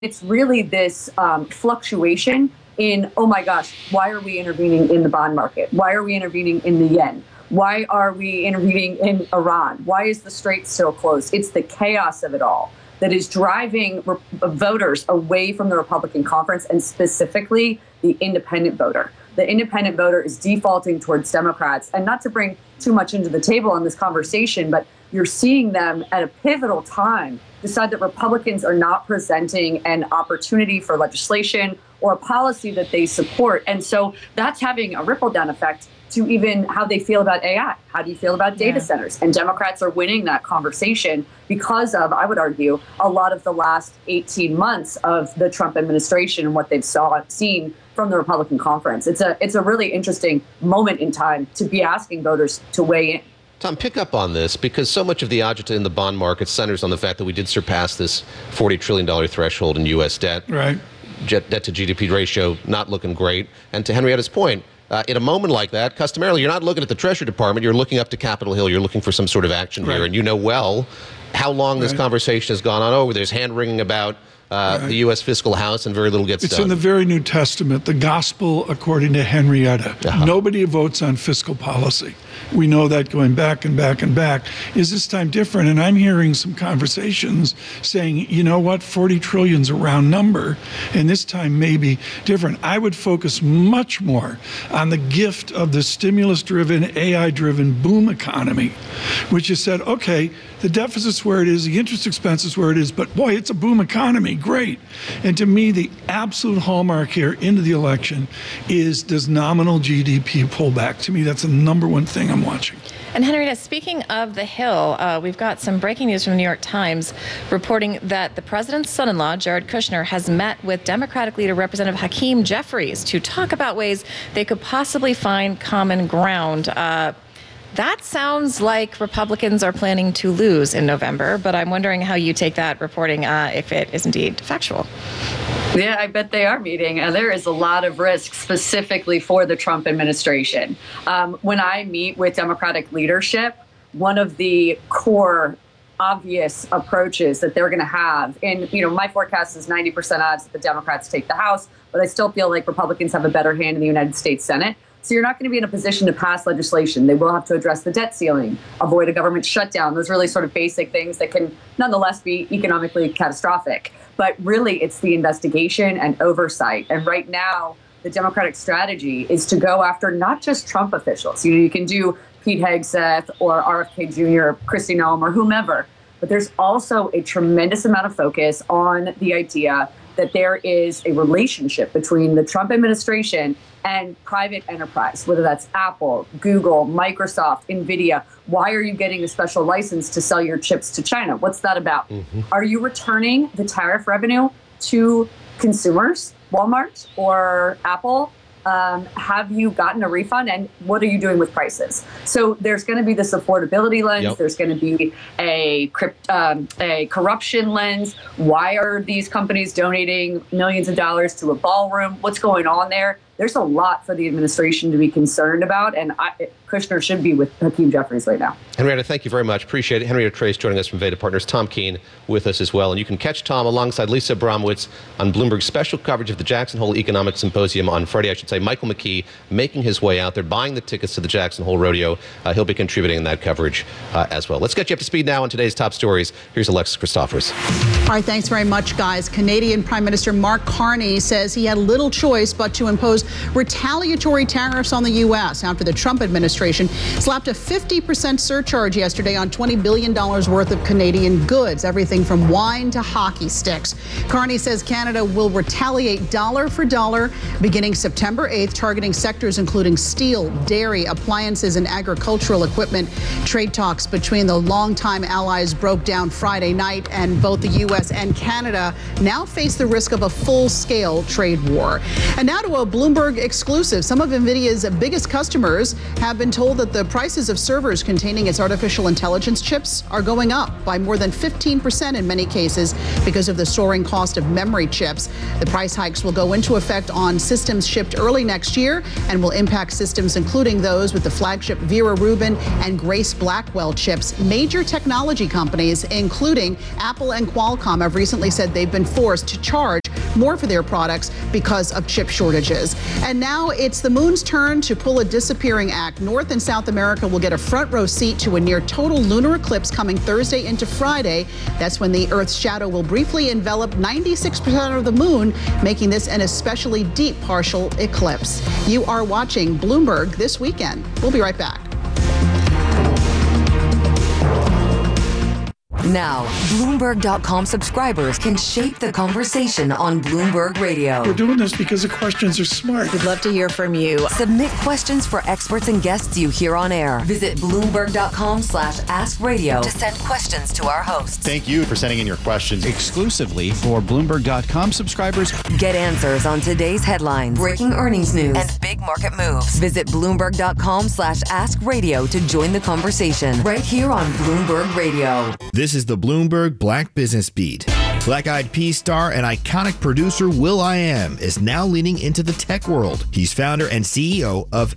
it's really this fluctuation in, oh my gosh, why are we intervening in the bond market? Why are we intervening in the yen? Why are we intervening in Iran? Why is the Strait still closed? It's the chaos of it all that is driving voters away from the Republican conference, and specifically the independent voter. The independent voter is defaulting towards Democrats. And not to bring too much into the table on this conversation, but you're seeing them at a pivotal time decide that Republicans are not presenting an opportunity for legislation or a policy that they support. And so that's having a ripple down effect to even how they feel about AI. How do you feel about data centers? And Democrats are winning that conversation because of, I would argue, a lot of the last 18 months of the Trump administration and what they've seen from the Republican conference. It's a really interesting moment in time to be asking voters to weigh in. Tom, pick up on this, because so much of the agita in the bond market centers on the fact that we did surpass this $40 trillion threshold in U.S. debt. Right. Debt to GDP ratio not looking great. And to Henrietta's point, in a moment like that, customarily, you're not looking at the Treasury Department, you're looking up to Capitol Hill, you're looking for some sort of action here. And you know well how long this conversation has gone on over. There's hand-wringing about the U.S. fiscal house, and very little gets done. It's in the very New Testament, the gospel according to Henrietta. Nobody votes on fiscal policy. We know that going back and back and back. Is this time different? And I'm hearing some conversations saying, you know what, 40 trillion's a round number, and this time may be different. I would focus much more on the gift of the stimulus-driven, AI-driven boom economy, which has said, okay, the deficit's where it is, the interest expense is where it is, but boy, it's a boom economy, great. And to me, the absolute hallmark here into the election is, does nominal GDP pull back? To me, that's the number one thing I'm watching. And Henrietta, speaking of the Hill, we've got some breaking news from the New York Times reporting that the president's son-in-law, Jared Kushner, has met with Democratic leader Representative Hakeem Jeffries to talk about ways they could possibly find common ground. That sounds like Republicans are planning to lose in November, but I'm wondering how you take that reporting, if it is indeed factual. Yeah, I bet they are meeting. There is a lot of risk specifically for the Trump administration. When I meet with Democratic leadership, one of the core obvious approaches that they're going to have, and my forecast is 90% odds that the Democrats take the House, but I still feel like Republicans have a better hand in the United States Senate. So you're not going to be in a position to pass legislation. They will have to address the debt ceiling, avoid a government shutdown, those really sort of basic things that can nonetheless be economically catastrophic. But really, it's the investigation and oversight. And right now, the Democratic strategy is to go after not just Trump officials. You can do Pete Hegseth or RFK Jr., Kristi Noem, or whomever. But there's also a tremendous amount of focus on the idea that there is a relationship between the Trump administration and private enterprise, whether that's Apple, Google, Microsoft, NVIDIA. Why are you getting a special license to sell your chips to China? What's that about? Are you returning the tariff revenue to consumers, Walmart or Apple? Have you gotten a refund, and what are you doing with prices? So there's going to be this affordability lens. There's going to be a corruption lens. Why are these companies donating millions of dollars to a ballroom? What's going on there? There's a lot for the administration to be concerned about, and Kushner should be with Hakeem Jeffries right now. Henrietta, thank you very much. Appreciate it. Henrietta Trace joining us from Veda Partners. Tom Keene with us as well. And you can catch Tom alongside Lisa Abramowitz on Bloomberg's special coverage of the Jackson Hole Economic Symposium on Friday. I should say Michael McKee making his way out there, buying the tickets to the Jackson Hole Rodeo. He'll be contributing in that coverage as well. Let's get you up to speed now on today's top stories. Here's Alexis Christoforous. All right, thanks very much, guys. Canadian Prime Minister Mark Carney says he had little choice but to impose retaliatory tariffs on the U.S. after the Trump administration slapped a 50% surcharge yesterday on $20 billion worth of Canadian goods, everything from wine to hockey sticks. Carney says Canada will retaliate dollar for dollar beginning September 8th, targeting sectors including steel, dairy, appliances, and agricultural equipment. Trade talks between the longtime allies broke down Friday night, and both the U.S. and Canada now face the risk of a full-scale trade war. And now to a Bloomberg Bloomberg exclusive. Some of NVIDIA's biggest customers have been told that the prices of servers containing its artificial intelligence chips are going up by more than 15% in many cases because of the soaring cost of memory chips. The price hikes will go into effect on systems shipped early next year and will impact systems including those with the flagship Vera Rubin and Grace Blackwell chips. Major technology companies, including Apple and Qualcomm, have recently said they've been forced to charge more for their products because of chip shortages. And now it's the moon's turn to pull a disappearing act. North and South America will get a front row seat to a near total lunar eclipse coming Thursday into Friday. That's when the Earth's shadow will briefly envelop 96% of the moon, making this an especially deep partial eclipse. You are watching Bloomberg This Weekend. We'll be right back. Now, Bloomberg.com subscribers can shape the conversation on Bloomberg Radio. We're doing this because the questions are smart. We'd love to hear from you. Submit questions for experts and guests you hear on air. Visit Bloomberg.com/AskRadio to send questions to our hosts. Thank you for sending in your questions exclusively for Bloomberg.com subscribers. Get answers on today's headlines, breaking earnings news, and big market moves. Visit Bloomberg.com/AskRadio to join the conversation right here on Bloomberg Radio. This is the Bloomberg Black Business Beat. Black Eyed Peas star and iconic producer will.i.am is now leaning into the tech world. He's founder and CEO of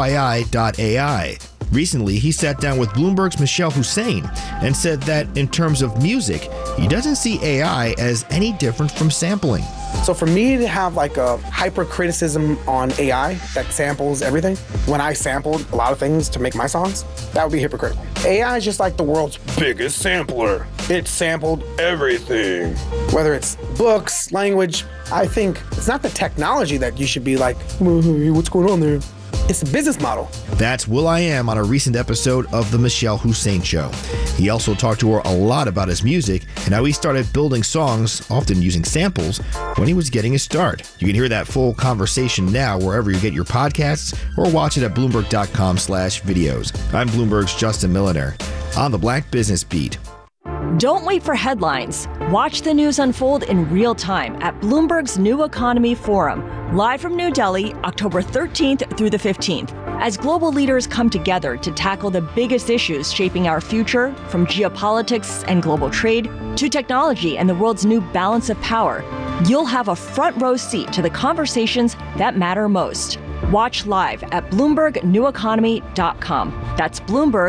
FYI.ai. Recently, he sat down with Bloomberg's Michelle Hussein and said that in terms of music, he doesn't see AI as any different from sampling. So for me to have like a hyper criticism on AI that samples everything, when I sampled a lot of things to make my songs, that would be hypocritical. AI is just like the world's biggest sampler. It sampled everything. Whether it's books, language, I think it's not the technology that you should be like, what's going on there? It's the business model. That's will.i.am on a recent episode of The Michelle Hussein Show. He also talked to her a lot about his music and how he started building songs, often using samples, when he was getting his start. You can hear that full conversation now wherever you get your podcasts or watch it at Bloomberg.com/videos. I'm Bloomberg's Justin Milliner on the Black Business Beat. Don't wait for headlines. Watch the news unfold in real time at Bloomberg's New Economy Forum, live from New Delhi, October 13th through the 15th, as global leaders come together to tackle the biggest issues shaping our future, from geopolitics and global trade to technology and the world's new balance of power. You'll have a front row seat to the conversations that matter most. Watch live at BloombergNewEconomy.com. That's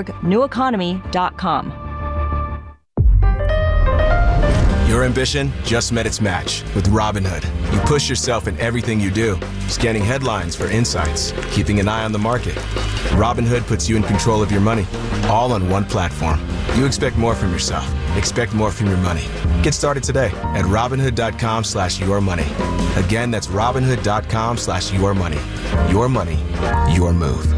BloombergNewEconomy.com. Your ambition just met its match with Robinhood. You push yourself in everything you do, scanning headlines for insights, keeping an eye on the market. Robinhood puts you in control of your money, all on one platform. You expect more from yourself. Expect more from your money. Get started today at Robinhood.com/yourmoney. Again, that's Robinhood.com/yourmoney. Your money, your move.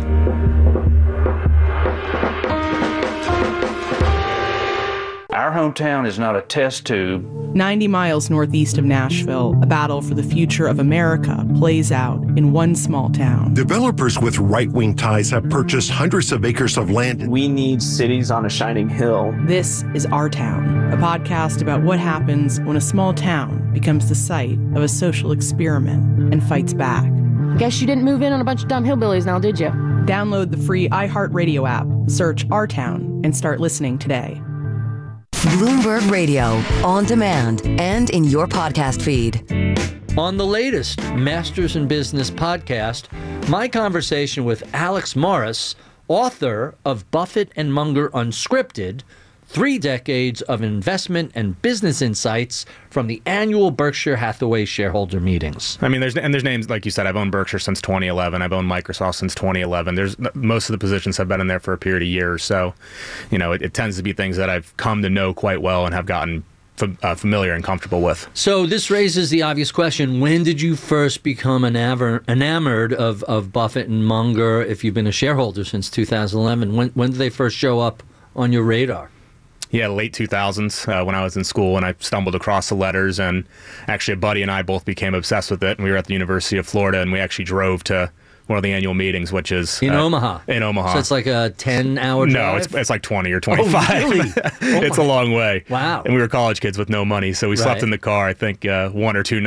Our hometown is not a test tube. 90 miles northeast of Nashville, a battle for the future of America plays out in one small town. Developers with right-wing ties have purchased hundreds of acres of land. We need cities on a shining hill. This is Our Town, a podcast about what happens when a small town becomes the site of a social experiment and fights back. Guess you didn't move in on a bunch of dumb hillbillies now, did you? Download the free iHeartRadio app, search Our Town, and start listening today. Bloomberg Radio, on demand and in your podcast feed. On the latest Masters in Business podcast, my conversation with Alex Morris, author of Buffett and Munger Unscripted, 3 decades of investment and business insights from the annual Berkshire Hathaway shareholder meetings. I mean, there's names, like you said, I've owned Berkshire since 2011. I've owned Microsoft since 2011. Most of the positions have been in there for a period of years. So, it tends to be things that I've come to know quite well and have gotten familiar and comfortable with. So this raises the obvious question: when did you first become enamored of Buffett and Munger? If you've been a shareholder since 2011, when did they first show up on your radar? Yeah, late 2000s when I was in school, and I stumbled across the letters, and actually a buddy and I both became obsessed with it, and we were at the University of Florida, and we actually drove to one of the annual meetings, which is in Omaha. In Omaha. So it's like a 10-hour drive? No, it's like 20 or 25. Oh, really? It's a long way. Wow. And we were college kids with no money, so we slept in the car, I think, 1 or 2 nights.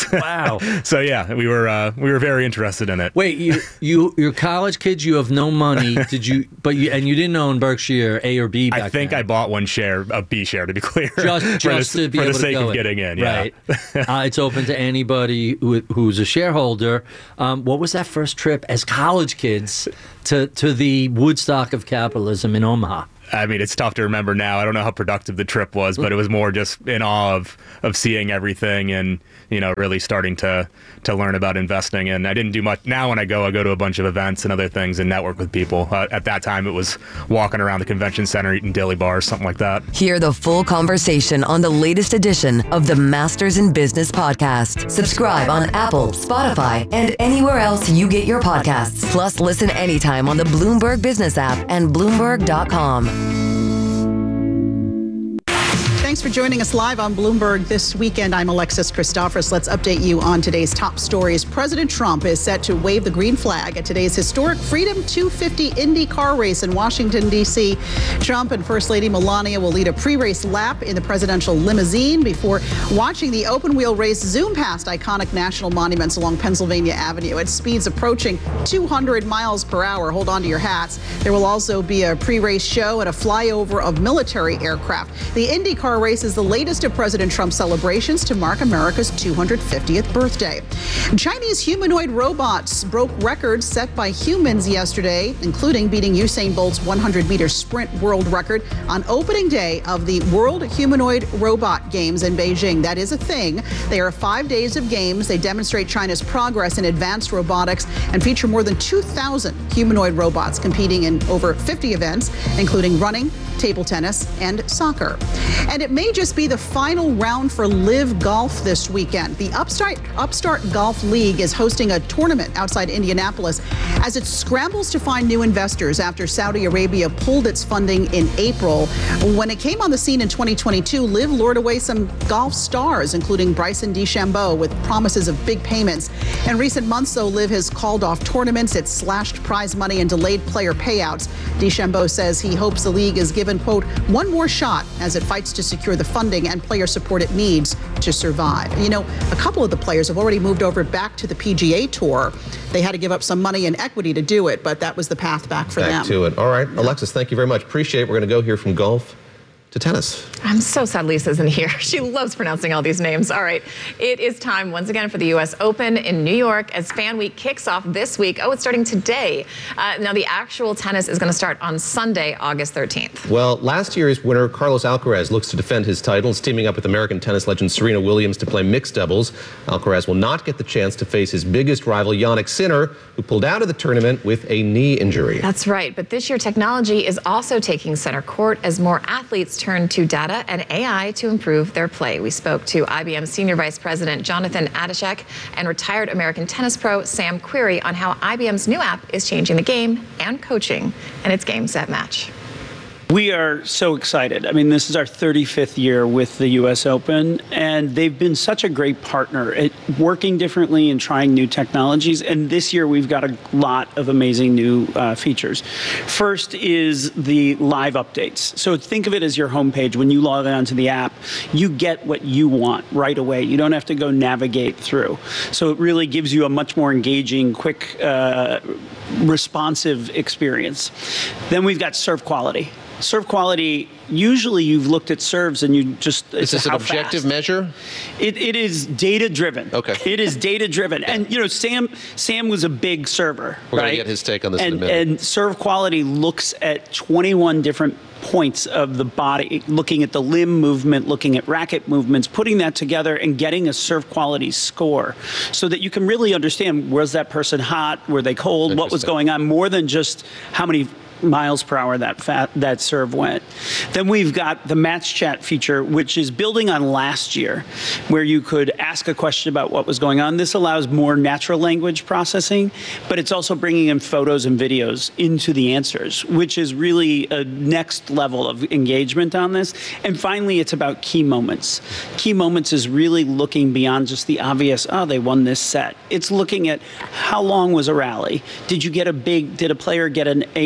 years. Wow. So yeah, we were very interested in it. Wait, you're college kids. You have no money. You didn't own Berkshire A or B back I think then. I bought one share, a B share, to be clear, just to be for able the sake to go of getting in. Yeah. Right. It's open to anybody who's a shareholder. What was that first trip as college kids to the Woodstock of capitalism in Omaha? I mean, it's tough to remember now. I don't know how productive the trip was, but it was more just in awe of seeing everything and, really starting to learn about investing. And I didn't do much. Now when I go to a bunch of events and other things and network with people. At that time, it was walking around the convention center, eating dilly bars, something like that. Hear the full conversation on the latest edition of the Masters in Business podcast. Subscribe on Apple, Spotify, and anywhere else you get your podcasts. Plus, listen anytime on the Bloomberg Business app and Bloomberg.com. Thanks for joining us live on Bloomberg this weekend. I'm Alexis Christophorous. Let's update you on today's top stories. President Trump is set to wave the green flag at today's historic Freedom 250 Indy car race in Washington, D.C. Trump and First Lady Melania will lead a pre-race lap in the presidential limousine before watching the open-wheel race zoom past iconic national monuments along Pennsylvania Avenue at speeds approaching 200 miles per hour. Hold on to your hats. There will also be a pre-race show and a flyover of military aircraft. The Indy car race is the latest of President Trump's celebrations to mark America's 250th birthday. Chinese humanoid robots broke records set by humans yesterday, including beating Usain Bolt's 100-meter sprint world record on opening day of the World Humanoid Robot Games in Beijing. That is a thing. They are 5 days of games. They demonstrate China's progress in advanced robotics and feature more than 2,000 humanoid robots competing in over 50 events, including running, table tennis, and soccer. And it may just be the final round for Live Golf this weekend. The Upstart Golf League is hosting a tournament outside Indianapolis as it scrambles to find new investors after Saudi Arabia pulled its funding in April. When it came on the scene in 2022, Live lured away some golf stars, including Bryson DeChambeau, with promises of big payments. In recent months, though, Live has called off tournaments, it's slashed prize money and delayed player payouts. DeChambeau says he hopes the league is given, quote, one more shot as it fights to secure the funding and player support it needs to survive. A couple of the players have already moved over back to the PGA Tour. They had to give up some money and equity to do it, but that was the path back for them. Back to it. All right. Alexis, thank you very much. Appreciate it. We're going to go here from golf to tennis. I'm so sad Lisa isn't here. She loves pronouncing all these names. All right. It is time once again for the U.S. Open in New York as Fan Week kicks off this week. Oh, it's starting today. Now, the actual tennis is going to start on Sunday, August 13th. Well, last year's winner, Carlos Alcaraz, looks to defend his titles, teaming up with American tennis legend Serena Williams to play mixed doubles. Alcaraz will not get the chance to face his biggest rival, Jannik Sinner, who pulled out of the tournament with a knee injury. That's right. But this year, technology is also taking center court as more athletes turn to data and AI to improve their play. We spoke to IBM Senior Vice President Jonathan Adishek and retired American tennis pro Sam Querrey on how IBM's new app is changing the game and coaching, and it's Game Set Match. We are so excited. I mean, this is our 35th year with the U.S. Open, and they've been such a great partner at working differently and trying new technologies. And this year, we've got a lot of amazing new features. First is the live updates. So think of it as your homepage. When you log on to the app, you get what you want right away. You don't have to go navigate through. So it really gives you a much more engaging, quick, responsive experience. Then we've got serve quality. Serve quality, usually you've looked at serves and you just... Is this an objective measure? It is data-driven. Okay. It is data-driven. And, Sam was a big server, We're going right? to get his take on this in a minute. And serve quality looks at 21 different points of the body, looking at the limb movement, looking at racket movements, putting that together and getting a serve quality score so that you can really understand, was that person hot? Were they cold? What was going on? More than just how many miles per hour that serve went. Then we've got the match chat feature, which is building on last year, where you could ask a question about what was going on. This allows more natural language processing, but it's also bringing in photos and videos into the answers, which is really a next level of engagement on this. And finally, it's about key moments. Key moments is really looking beyond just the obvious, oh, they won this set. It's looking at how long was a rally? Did a player get an ace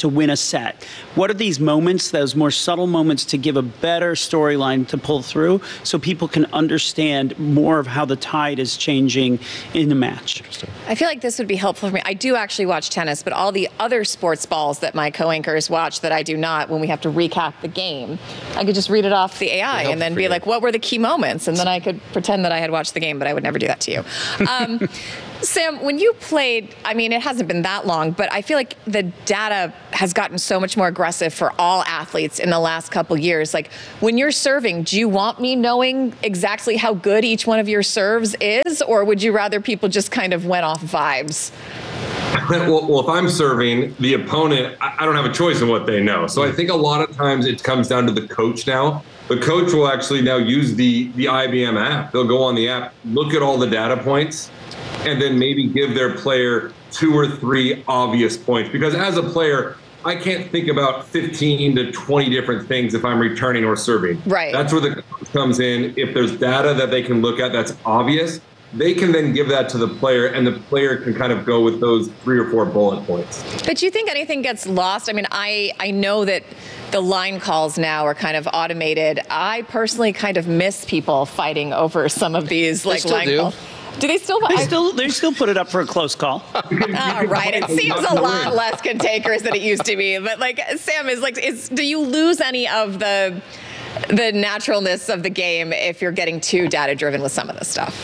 to win a set? What are these moments, those more subtle moments, to give a better storyline to pull through so people can understand more of how the tide is changing in the match? I feel like this would be helpful for me. I do actually watch tennis, but all the other sports balls that my co-anchors watch that I do not, when we have to recap the game, I could just read it off the AI and then be like, what were the key moments? And then I could pretend that I had watched the game, but I would never do that to you. Sam, when you played, I mean, it hasn't been that long, but I feel like the data has gotten so much more aggressive for all athletes in the last couple years. Like, when you're serving, do you want me knowing exactly how good each one of your serves is, or would you rather people just kind of went off vibes? Well, if I'm serving the opponent, I don't have a choice in what they know. So I think a lot of times it comes down to the coach now. The coach will actually now use the IBM app. They'll go on the app, look at all the data points, and then maybe give their player 2 or 3 obvious points. Because as a player, I can't think about 15 to 20 different things if I'm returning or serving. Right. That's where the coach comes in. If there's data that they can look at that's obvious, they can then give that to the player, and the player can kind of go with those 3 or 4 bullet points. But do you think anything gets lost? I mean, I know that the line calls now are kind of automated. I personally kind of miss people fighting over some of these line calls. Do they still? They still put it up for a close call. All right. It seems a lot less cantankerous than it used to be. But Sam, do you lose any of the naturalness of the game if you're getting too data driven with some of this stuff?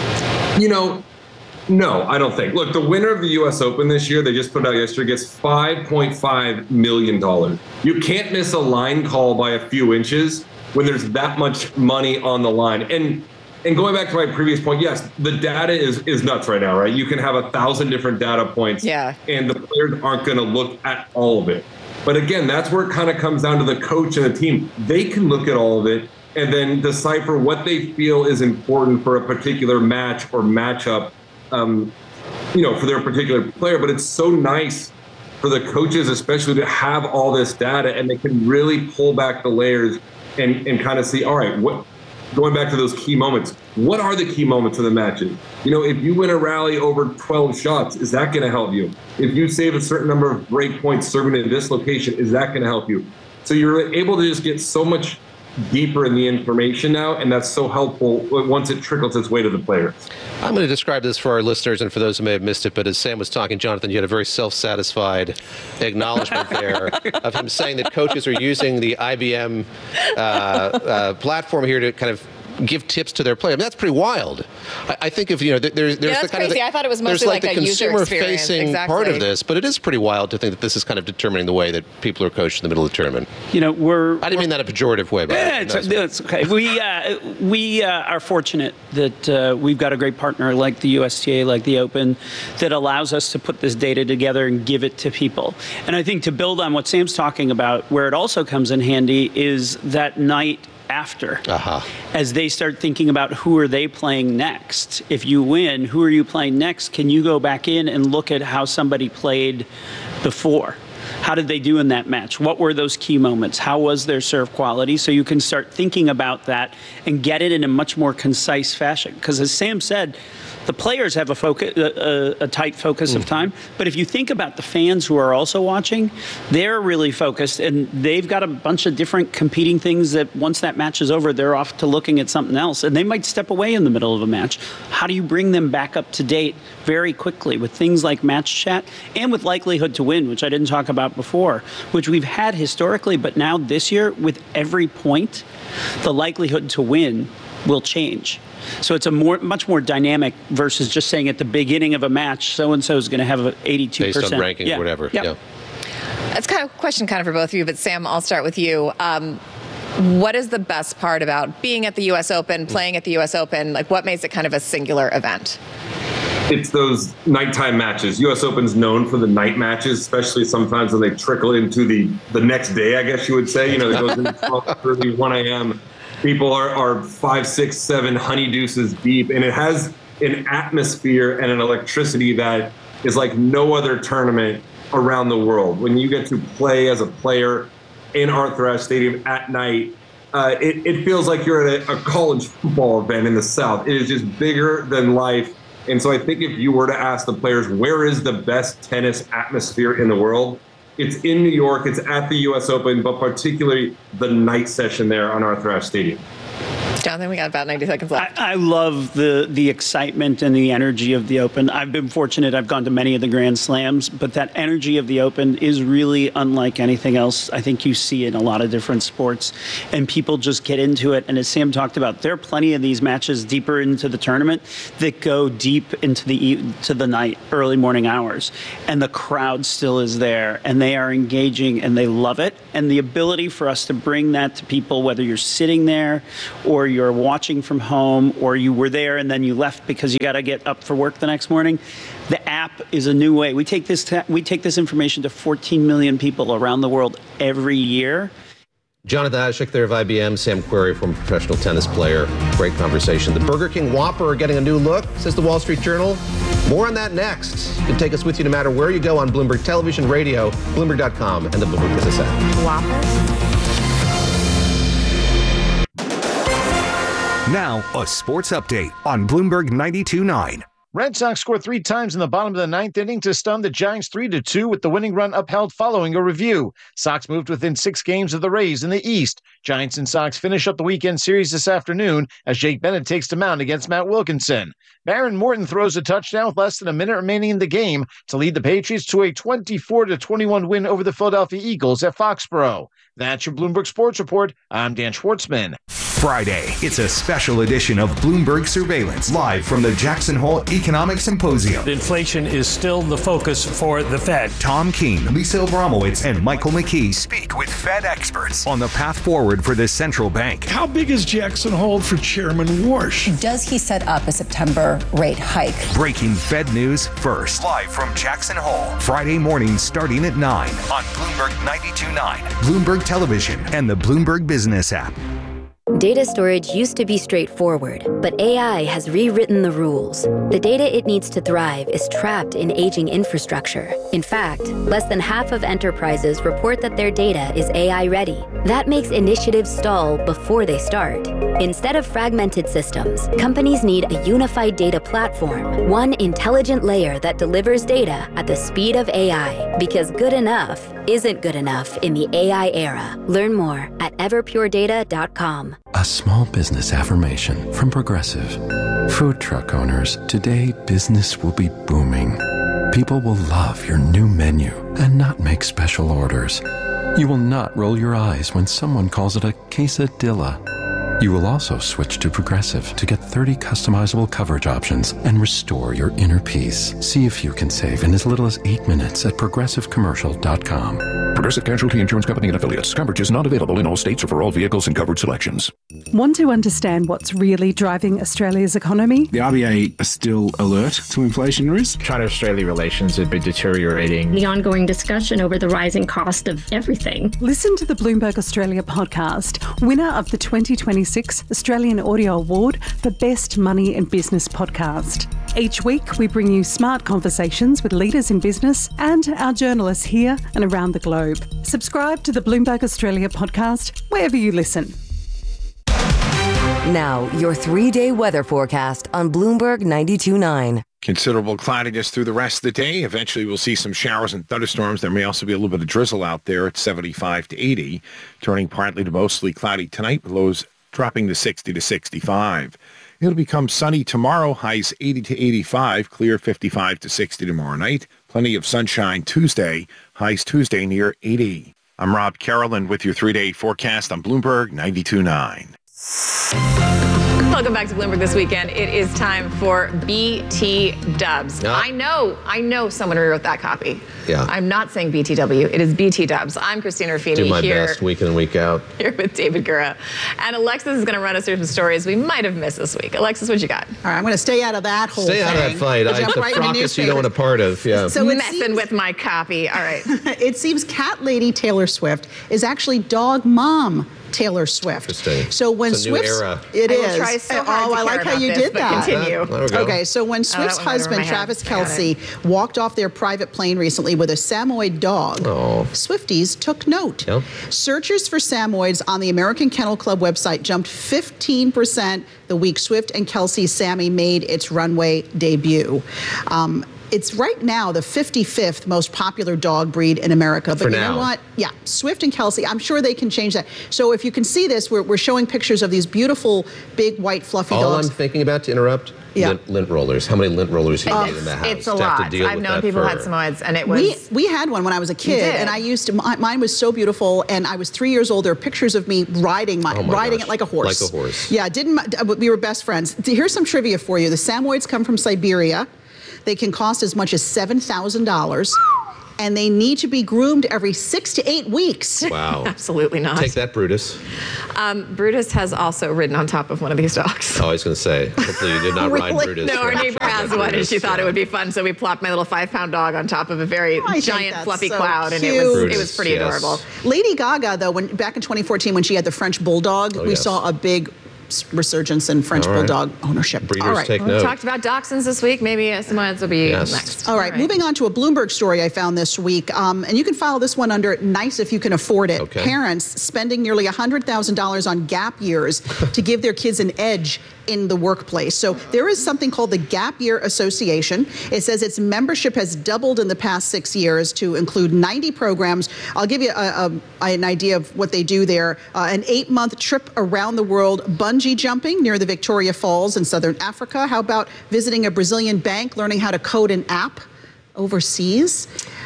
No, I don't think. Look, the winner of the U.S. Open this year, they just put out yesterday, gets $5.5 million. You can't miss a line call by a few inches when there's that much money on the line. And going back to my previous point, yes, the data is nuts right now, right? You can have 1,000 different data points, and the players aren't going to look at all of it. But again, that's where it kind of comes down to the coach and the team. They can look at all of it and then decipher what they feel is important for a particular match or matchup, for their particular player. But it's so nice for the coaches, especially, to have all this data, and they can really pull back the layers and kind of see, all right, going back to those key moments, what are the key moments of the matches? If you win a rally over 12 shots, is that going to help you? If you save a certain number of break points serving at this location, is that going to help you? So you're able to just get so much deeper in the information now, and that's so helpful once it trickles its way to the players. I'm going to describe this for our listeners and for those who may have missed it, but as Sam was talking, Jonathan, you had a very self-satisfied acknowledgement there of him saying that coaches are using the IBM platform here to kind of give tips to their players. I mean, that's pretty wild. I think if there's that's crazy. I thought it was mostly like a user experience. There's the consumer-facing part of this, but it is pretty wild to think that this is kind of determining the way that people are coached in the middle of the tournament. I didn't mean that in a pejorative way, but it's okay. We are fortunate that we've got a great partner like the USTA, like the Open, that allows us to put this data together and give it to people. And I think to build on what Sam's talking about, where it also comes in handy is that night after, as they start thinking about who are they playing next. If you win, who are you playing next? Can you go back in and look at how somebody played before? How did they do in that match? What were those key moments? How was their serve quality? So you can start thinking about that and get it in a much more concise fashion. Because as Sam said, the players have a tight focus of time. But if you think about the fans who are also watching, they're really focused, and they've got a bunch of different competing things that once that match is over, they're off to looking at something else. And they might step away in the middle of a match. How do you bring them back up to date very quickly with things like match chat and with likelihood to win, which I didn't talk about before, which we've had historically, but now this year, with every point, the likelihood to win will change. So it's much more dynamic versus just saying at the beginning of a match, so-and-so is going to have an 82%. Based on ranking or whatever. Yeah. That's kind of a question for both of you, but Sam, I'll start with you. What is the best part about being at the U.S. Open, playing at the U.S. Open? Like, what makes it kind of a singular event? It's those nighttime matches. U.S. Open's known for the night matches, especially sometimes when they trickle into the next day, I guess you would say. It goes into 12:30, 1 a.m. People are 5, 6, 7 honey deuces deep, and it has an atmosphere and an electricity that is like no other tournament around the world. When you get to play as a player in Arthur Ashe Stadium at night, it feels like you're at a college football event in the South. It is just bigger than life. And so I think if you were to ask the players, where is the best tennis atmosphere in the world? It's in New York. It's at the U.S. Open, but particularly the night session there on Arthur Ashe Stadium. Jonathan, we got about 90 seconds left. I love the excitement and the energy of the Open. I've been fortunate. I've gone to many of the Grand Slams, but that energy of the Open is really unlike anything else I think you see in a lot of different sports. And people just get into it. And as Sam talked about, there are plenty of these matches deeper into the tournament that go deep into the night, early morning hours. And the crowd still is there. And they are engaging and they love it. And the ability for us to bring that to people, whether you're sitting there or you're watching from home, or you were there and then you left because you got to get up for work the next morning. The app is a new way. We take this information to 14 million people around the world every year. Jonathan Ashik there of IBM, Sam Querrey, former professional tennis player. Great conversation. The Burger King Whopper are getting a new look, says the Wall Street Journal. More on that next. You can take us with you no matter where you go on Bloomberg Television, radio, Bloomberg.com, and the Bloomberg Business app. Whopper? Now, a sports update on Bloomberg 92.9. Red Sox scored 3 times in the bottom of the 9th inning to stun the Giants 3-2 with the winning run upheld following a review. Sox moved within 6 games of the Rays in the East. Giants and Sox finish up the weekend series this afternoon as Jake Bennett takes the mound against Matt Wilkinson. Baron Morton throws a touchdown with less than a minute remaining in the game to lead the Patriots to a 24-21 win over the Philadelphia Eagles at Foxborough. That's your Bloomberg Sports Report. I'm Dan Schwartzman. Friday, it's a special edition of Bloomberg Surveillance, live from the Jackson Hole Economic Symposium. Inflation is still the focus for the Fed. Tom Keene, Lisa Abramowitz, and Michael McKee speak with Fed experts on the path forward for the central bank. How big is Jackson Hole for Chairman Warsh? Does he set up a September rate hike? Breaking Fed news first, live from Jackson Hole, Friday morning starting at 9 on Bloomberg 92.9, Bloomberg Television, and the Bloomberg Business app. Data storage used to be straightforward, but AI has rewritten the rules. The data it needs to thrive is trapped in aging infrastructure. In fact, less than half of enterprises report that their data is AI ready. That makes initiatives stall before they start. Instead of fragmented systems, companies need a unified data platform, one intelligent layer that delivers data at the speed of AI, because good enough isn't good enough in the AI era. Learn more at everpuredata.com. A small business affirmation from Progressive. Food truck owners, today business will be booming. People will love your new menu and not make special orders. You will not roll your eyes when someone calls it a quesadilla. You will also switch to Progressive to get 30 customizable coverage options and restore your inner peace. See if you can save in as little as 8 minutes at progressivecommercial.com. Progressive Casualty Insurance Company and Affiliates. Coverage is not available in all states or for all vehicles and covered selections. Want to understand what's really driving Australia's economy? The RBA are still alert to inflation risk. China-Australia relations have been deteriorating. The ongoing discussion over the rising cost of everything. Listen to the Bloomberg Australia podcast, winner of the 2026 Australian Audio Award for Best Money and Business Podcast. Each week, we bring you smart conversations with leaders in business and our journalists here and around the globe. Subscribe to the Bloomberg Australia podcast wherever you listen. Now, your 3-day weather forecast on Bloomberg 92.9. Considerable cloudiness through the rest of the day. Eventually, we'll see some showers and thunderstorms. There may also be a little bit of drizzle out there at 75 to 80, turning partly to mostly cloudy tonight, with lows dropping to 60 to 65. It'll become sunny tomorrow, highs 80 to 85, clear 55 to 60 tomorrow night. Plenty of sunshine Tuesday, highs Tuesday near 80. I'm Rob Carolyn with your 3-day forecast on Bloomberg 92.9. Welcome back to Bloomberg This Weekend. It is time for BT Dubs. Yeah. I know someone rewrote that copy. Yeah. I'm not saying BTW. It is BT Dubs. I'm Christina Ruffini Do my here. best week in and week out. Here with David Gura. And Alexis is going to run us through some stories we might have missed this week. Alexis, what you got? All right, I'm going to stay out of that whole Stay thing. out of that fight. It's a fracas you don't want a part of. Yeah. So messing with my copy. All right. It seems cat lady Taylor Swift is actually dog mom Taylor Swift. Interesting. So when it's a new Swift's era. It I is. will try so hard to I like care how about you this, did but that. continue. There we go. Okay, so when Swift's that went over husband my head. Travis I got Kelce walked off their private plane recently with a Samoyed dog, Swifties took note. Yep. Searches for Samoyeds on the American Kennel Club website jumped 15% the week Swift and Kelce's Sammy made its runway debut. It's right now the 55th most popular dog breed in America. But For you now. know what? Yeah, Swift and Kelsey, I'm sure they can change that. So if you can see this, we're showing pictures of these beautiful, big, white, fluffy All dogs. I'm thinking about, to interrupt, Yeah. lint rollers. How many lint rollers do you need in the house? It's a to have to lot. deal I've with known that people who fur? had Samoyeds, and it was. We had one when I was a kid, did? and I used to. Mine was so beautiful, and I was 3 years old. There are pictures of me riding Oh my riding gosh. it like a horse. Like a horse. Yeah, we were best friends. Here's some trivia for you. The Samoyeds come from Siberia. They can cost as much as $7,000, and they need to be groomed every 6 to 8 weeks. Wow. Absolutely not. Take that, Brutus. Brutus has also ridden on top of one of these dogs. Oh, I was going to say, hopefully you did not ride Really? Brutus. No, our Right. neighbor has one, and she thought it would be fun, so we plopped my little 5-pound dog on top of a very I think giant, that's fluffy so cloud, and cute. it was pretty Yes. adorable. Lady Gaga, though, back in 2014 when she had the French Bulldog, we yes. saw a big resurgence in French All right. Bulldog ownership. Breeders All right. take We note. talked about dachshunds this week. Maybe Samoyeds will be Yes. next. All right, moving on to a Bloomberg story I found this week, and you can follow this one under nice if you can afford it. Okay. Parents spending nearly $100,000 on gap years to give their kids an edge in the workplace. So there is something called the Gap Year Association. It says its membership has doubled in the past 6 years to include 90 programs. I'll give you an idea of what they do there. An 8-month trip around the world bungee jumping near the Victoria Falls in southern Africa. How about visiting a Brazilian bank, learning how to code an app overseas?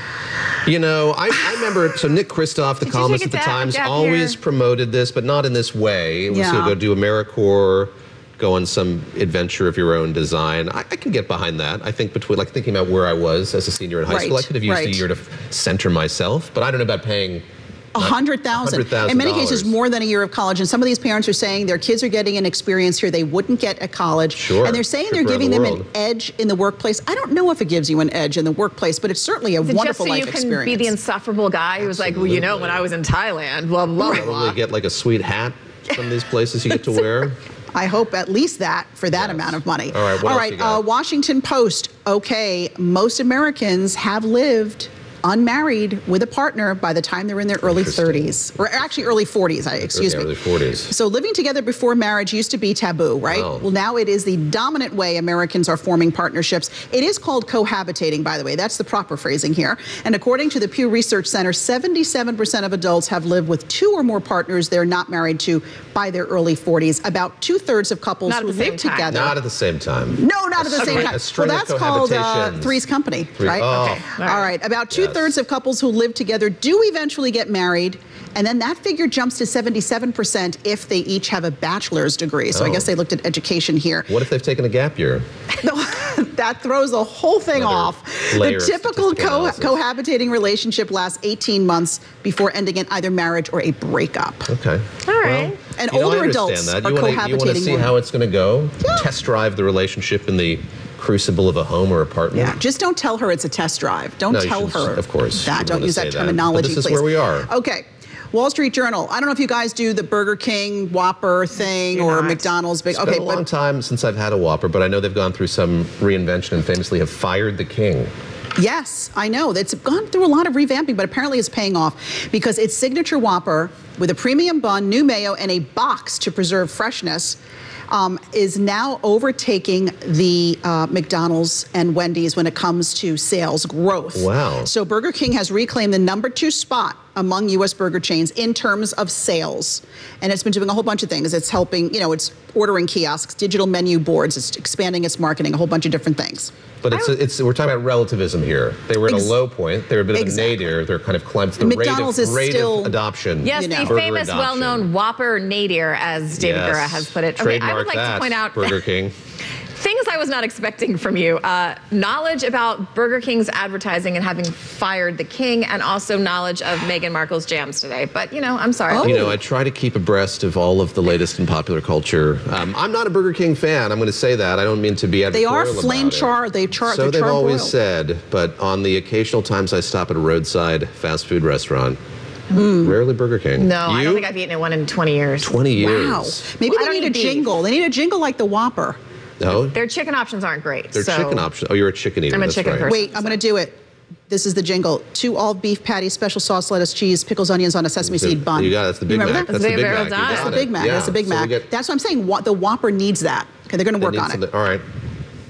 You know, I remember, so Nick Kristof, the columnist at the Times, always promoted this, but not in this way. It was Yeah. to go do AmeriCorps, go on some adventure of your own design. I can get behind that. I think thinking about where I was as a senior in high school, I could have used a year to center myself, but I don't know about paying $100,000. In many cases, more than a year of college. And some of these parents are saying their kids are getting an experience here they wouldn't get at college. Sure. And they're saying Trip they're around giving the them an world. edge in the workplace. I don't know if it gives you an edge in the workplace, but it's certainly a wonderful life Just so you can be the insufferable guy who's like, well, you know, when I was in Thailand, blah, blah, blah. Probably get like a sweet hat from these places you get to wear. I hope at least that for that amount of money. All right, what else you got? Washington Post. Okay, most Americans have lived unmarried with a partner by the time they're in their early 30s, or actually early 40s, excuse me. Early 40s. So living together before marriage used to be taboo, right? Wow. Well, now it is the dominant way Americans are forming partnerships. It is called cohabitating, by the way. That's the proper phrasing here. And according to the Pew Research Center, 77% of adults have lived with 2 or more partners they're not married to by their early 40s. About 2/3 of couples who live together. Not at the same time. No, not at the same time. A string Well, of that's called cohabitations. Three's Company, right? Oh. Okay. All right. About 2/3 of couples who live together do eventually get married, and then that figure jumps to 77% if they each have a bachelor's degree. So I Oh. guess they looked at education here. What if they've taken a gap year? That throws the whole thing off. The layer of typical statistical analysis. cohabitating relationship lasts 18 months before ending in either marriage or a breakup. Okay. All right. And You know, older I adults understand that. are You want to cohabitating see more. how it's going to go? Test drive the relationship in the crucible of a home or apartment? Yeah, just don't tell her it's a test drive. Don't No, you tell shouldn't, her. of course. That. You Don't wanna use say that that. terminology, But this is please. where we are. Okay. Wall Street Journal. I don't know if you guys do the Burger King Whopper thing or McDonald's big. It's been a long time since I've had a Whopper, but I know they've gone through some reinvention and famously have fired the king. Yes, I know. It's gone through a lot of revamping, but apparently it's paying off because its signature Whopper with a premium bun, new mayo, and a box to preserve freshness is now overtaking the McDonald's and Wendy's when it comes to sales growth. Wow. So Burger King has reclaimed the #2 spot among U.S. burger chains in terms of sales. And it's been doing a whole bunch of things. It's helping, it's ordering kiosks, digital menu boards, it's expanding its marketing, a whole bunch of different things. But we're talking about relativism here. They were at a low point. They were a bit of a nadir. They're kind of climbed the McDonald's is rate still- of adoption. Yes, the burger famous, adoption. well-known Whopper nadir, as David Gura has put it. Okay, I would Trademark like that, to point out Burger King. things I was not expecting from you. Knowledge about Burger King's advertising and having fired the king, and also knowledge of Meghan Markle's jams today. But, I'm sorry. I try to keep abreast of all of the latest in popular culture. I'm not a Burger King fan. I'm going to say that. I don't mean to be They are advertorial flame about it. char. They char. So they're they've always charbroiled. said, but on the occasional times I stop at a roadside fast food restaurant, rarely Burger King. No, I You? don't think I've eaten at one in 20 years. 20 years. Wow. Maybe Well, I they don't need a eat beef. jingle. They need a jingle like the Whopper. No? Their chicken options aren't great. They're so chicken options. Oh, you're a chicken eater. I'm a that's chicken right. person. Wait, I'm going to do it. This is the jingle. 2 all-beef patties, special sauce, lettuce, cheese, pickles, onions on a sesame seed bun. You got it. That's the Big You remember Mac. that? That's the Big Barrel Mac. You Dime. got That's the it. Big Mac. Yeah. That's the Big So we Mac. get- That's what I'm saying. The Whopper needs that. Okay, they're going to they work need on it. something- All right.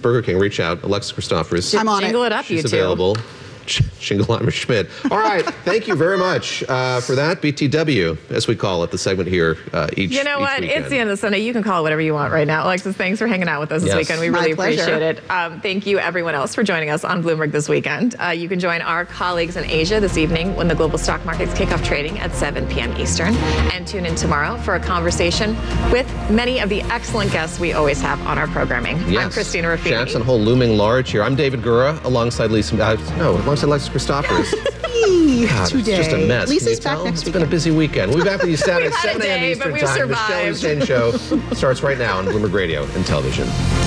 Burger King, reach out. Alexis Christoforous. I'm on Jingle it up, She's you two. available. Shingleheimer Schmidt. All right. Thank you very much for that. BTW, as we call it, the segment here each You know what? weekend. It's the end of Sunday. You can call it whatever you want right now. Alexis, thanks for hanging out with us this Yes. weekend. We My really pleasure. appreciate it. Thank you, everyone else, for joining us on Bloomberg this weekend. You can join our colleagues in Asia this evening when the global stock markets kick off trading at 7 p.m. Eastern. And tune in tomorrow for a conversation with many of the excellent guests we always have on our programming. Yes. I'm Christina Ruffini. Jackson Hole looming large here. I'm David Gura, alongside alongside Alexis Christoforous. God, Today. it's just a mess. Lisa's Can you back tell? next It's been a busy weekend. We'll be back with you Saturday, We've had a 7 a.m. day, Eastern but we've Time. survived. The Shelley Shane Show starts right now on Bloomberg Radio and television.